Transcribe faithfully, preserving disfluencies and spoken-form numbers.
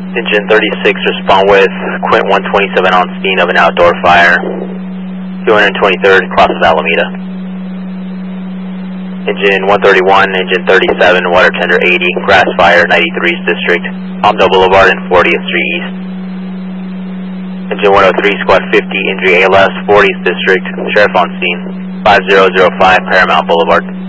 Engine thirty-six, respond with Quint one twenty-seven on scene of an outdoor fire. two hundred twenty-third, cross of Alameda. Engine one thirty-one, engine thirty-seven, water tender eighty, grass fire, ninety-three's District, Palmdale Boulevard and fortieth Street East. Engine one oh three, squad fifty, injury A L S, fortieth District, sheriff on scene, five zero zero five Paramount Boulevard.